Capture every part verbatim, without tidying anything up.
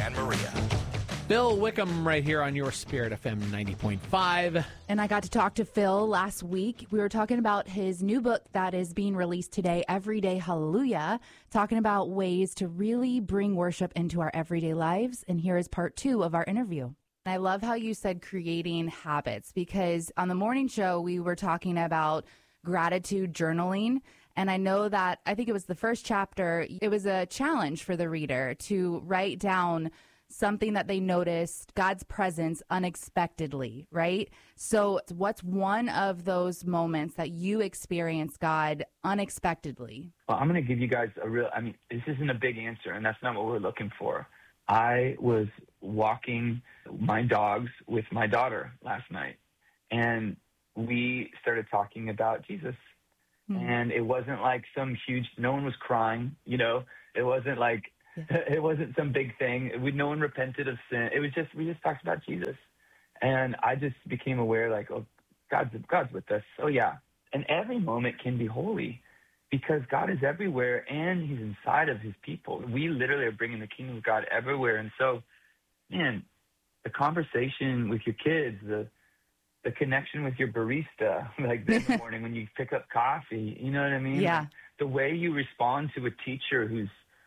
and Maria. Phil Wickham right here on your Spirit F M ninety point five. And I got to talk to Phil last week. We were talking about his new book that is being released today, Everyday Hallelujah, talking about ways to really bring worship into our everyday lives. And here is part two of our interview. I love how you said creating habits, because on the morning show, we were talking about gratitude journaling. And I know that, I think it was the first chapter, it was a challenge for the reader to write down something that they noticed, God's presence unexpectedly, right? So what's one of those moments that you experienced God unexpectedly? Well, I'm going to give you guys a real, I mean, this isn't a big answer, and that's not what we're looking for. I was walking my dogs with my daughter last night, and we started talking about Jesus. Mm-hmm. And it wasn't like some huge, no one was crying, you know, it wasn't like, yeah. It wasn't some big thing. We, no one repented of sin. It was just, we just talked about Jesus. And I just became aware, like, oh, God's, God's with us. Oh, yeah. And every moment can be holy because God is everywhere and he's inside of his people. We literally are bringing the kingdom of God everywhere. And so, man, the conversation with your kids, the the connection with your barista, like this morning when you pick up coffee, you know what I mean? Yeah. Like, the way you respond to a teacher who's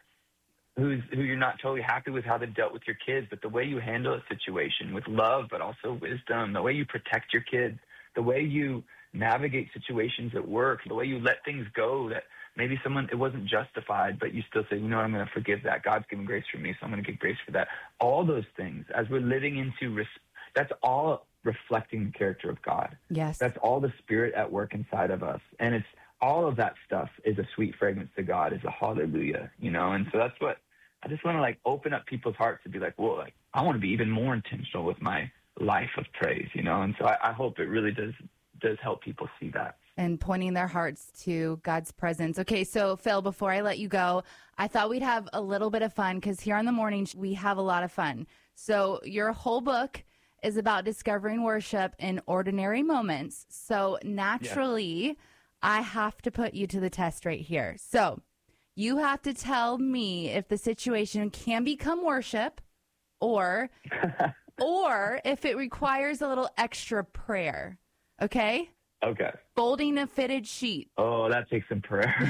who's who you're not totally happy with how they dealt with your kids, but the way you handle a situation with love, but also wisdom, the way you protect your kids, the way you navigate situations at work, the way you let things go that maybe someone, it wasn't justified, but you still say, you know what, I'm going to forgive that. God's given grace for me, so I'm going to give grace for that. All those things, as we're living into, res- that's all reflecting the character of God. Yes. That's all the Spirit at work inside of us. And it's all of that stuff is a sweet fragrance to God, is a hallelujah, you know? And so that's what, I just want to like open up people's hearts to be like, whoa, like I want to be even more intentional with my life of praise, you know? And so I, I hope it really does, does help people see that. And pointing their hearts to God's presence. Okay, so Phil, before I let you go, I thought we'd have a little bit of fun because here on the morning, we have a lot of fun. So your whole book is about discovering worship in ordinary moments. So naturally, yeah. I have to put you to the test right here. So you have to tell me if the situation can become worship or, or if it requires a little extra prayer. Okay? Okay. Folding a fitted sheet. Oh, that takes some prayer.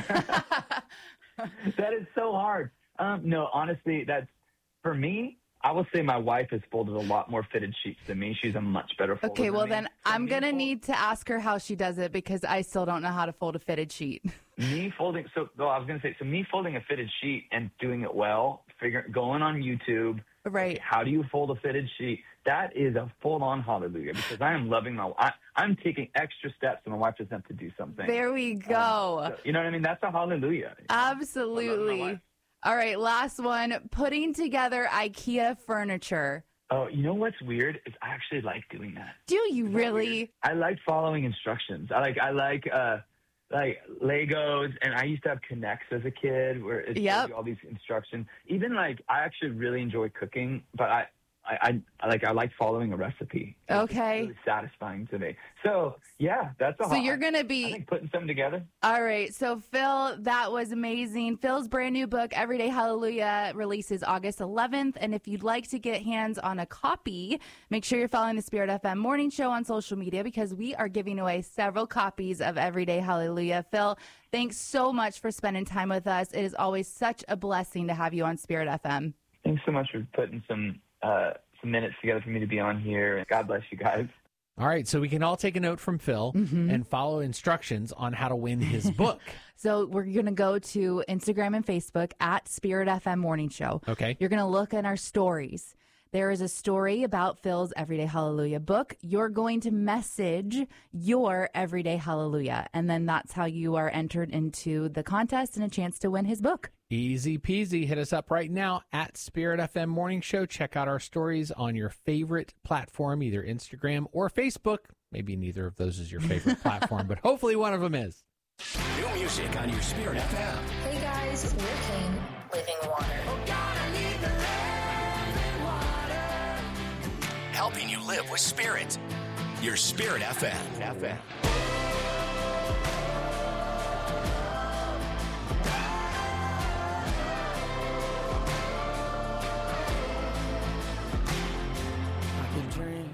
That is so hard. Um, no, honestly, that's, for me, I will say my wife has folded a lot more fitted sheets than me. She's a much better folder Okay, well than me. then For I'm going to fold- need to ask her how she does it because I still don't know how to fold a fitted sheet. Me folding, so no, I was going to say, so me folding a fitted sheet and doing it well, figuring, going on YouTube. Right. Okay, how do you fold a fitted sheet? That is a full-on hallelujah because I am loving my, I, I'm taking extra steps and my wife doesn't have to do something. There we go. Um, so, you know what I mean? That's a hallelujah. You know? Absolutely. All right, last one. Putting together IKEA furniture. Oh, you know what's weird is I actually like doing that. Do you really? I like following instructions. I like I like uh, like Legos, and I used to have Connects as a kid where it Yep. tells you all these instructions. Even like I actually really enjoy cooking, but I. I, I like I like following a recipe. It's Okay. really satisfying to me. So yeah, that's a So hot, you're gonna be I think putting something together. All right. So Phil, that was amazing. Phil's brand new book, Everyday Hallelujah, releases August eleventh. And if you'd like to get hands on a copy, make sure you're following the Spirit F M Morning Show on social media because we are giving away several copies of Everyday Hallelujah. Phil, thanks so much for spending time with us. It is always such a blessing to have you on Spirit F M. Thanks so much for putting some uh, some minutes together for me to be on here. God bless you guys. All right, so we can all take a note from Phil mm-hmm. and follow instructions on how to win his book. So we're going to go to Instagram and Facebook at Spirit F M Morning Show. Okay. You're going to look at our stories. There is a story about Phil's Everyday Hallelujah book. You're going to message your Everyday Hallelujah, and then that's how you are entered into the contest and a chance to win his book. Easy peasy. Hit us up right now at Spirit F M Morning Show. Check out our stories on your favorite platform, either Instagram or Facebook. Maybe neither of those is your favorite platform, but hopefully one of them is. New music on your Spirit F M. Hey guys, we're King, Living Water. Oh God, I need the living water. Helping you live with Spirit. Your Spirit F M. F M.